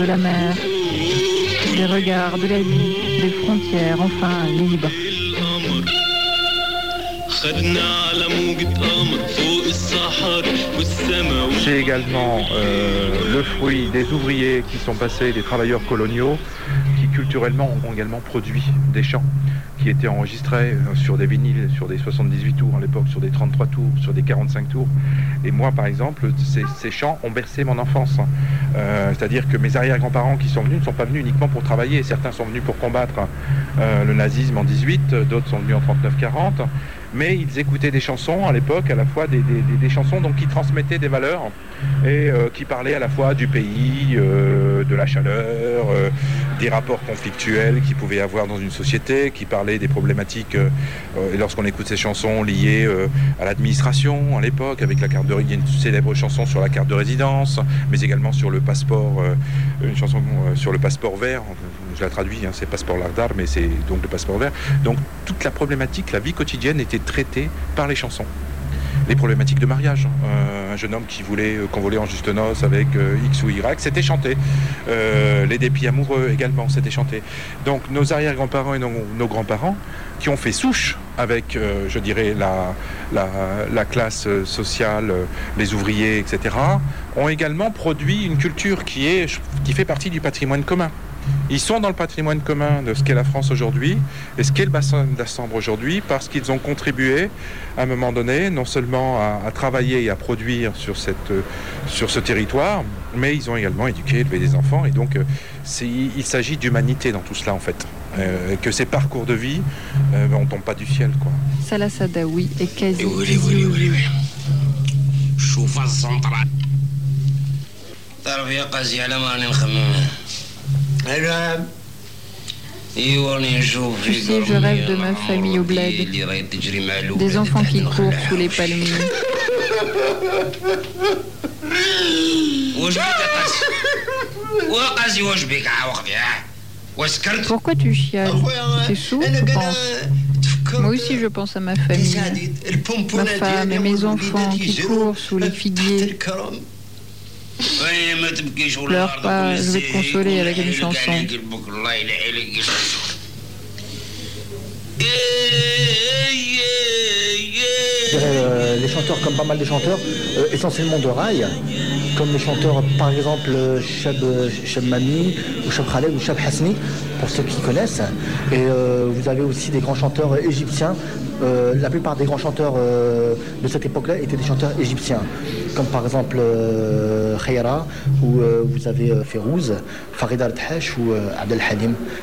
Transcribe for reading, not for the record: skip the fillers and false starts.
de la mer, des regards, de la vie, des frontières, enfin libres. C'est également le fruit des ouvriers qui sont passés, des travailleurs coloniaux, qui culturellement ont également produit des chants qui étaient enregistrés sur des vinyles, sur des 78 tours à l'époque, sur des 33 tours, sur des 45 tours. Et moi, par exemple, ces chants ont bercé mon enfance. C'est-à-dire que mes arrière-grands-parents qui sont venus ne sont pas venus uniquement pour travailler. Certains sont venus pour combattre le nazisme en 18, d'autres sont venus en 39-40. Mais ils écoutaient des chansons à l'époque, à la fois des chansons donc, qui transmettaient des valeurs et qui parlaient à la fois du pays, de la chaleur, des rapports conflictuels qu'il pouvait y avoir dans une société, qui parlaient des problématiques, et lorsqu'on écoute ces chansons liées à l'administration à l'époque, avec la carte de, il y a une célèbre chanson sur la carte de résidence, mais également sur le passeport, une chanson sur le passeport vert, je la traduis, hein, c'est passeport lardar, mais c'est donc le passeport vert. Donc toute la problématique, la vie quotidienne était traitée par les chansons. Les problématiques de mariage, un jeune homme qui voulait convoler en juste noces avec X ou Y, c'était chanté. Les dépits amoureux également, c'était chanté. Donc nos arrière-grands-parents et nos grands-parents, qui ont fait souche avec, je dirais, la classe sociale, les ouvriers, etc., ont également produit une culture qui fait partie du patrimoine commun. Ils sont dans le patrimoine commun de ce qu'est la France aujourd'hui et ce qu'est le bassin de la Sambre aujourd'hui parce qu'ils ont contribué à un moment donné non seulement à travailler et à produire sur ce territoire, mais ils ont également éduqué, élevé des enfants et donc il s'agit d'humanité dans tout cela en fait. Que ces parcours de vie, on tombe pas du ciel quoi. Salah Sadawi et quasi. Tu sais, je rêve de ma famille au bled, des enfants qui courent sous les palmiers. Pourquoi tu chiales? Tu es sourd, je pense. Moi aussi, je pense à ma famille, ma femme et mes enfants qui courent sous les figuiers. Pleure pas, je vais te consoler avec une chanson. Les chanteurs, comme pas mal de chanteurs, essentiellement de rail, comme les chanteurs par exemple Cheb Mami ou Cheb Khaled ou Cheb Hasni, pour ceux qui connaissent. Et vous avez aussi des grands chanteurs égyptiens. La plupart des grands chanteurs de cette époque-là étaient des chanteurs égyptiens, comme par exemple Khaira, ou vous avez Férouz, Farid Al-Tahash ou Abdel Halim.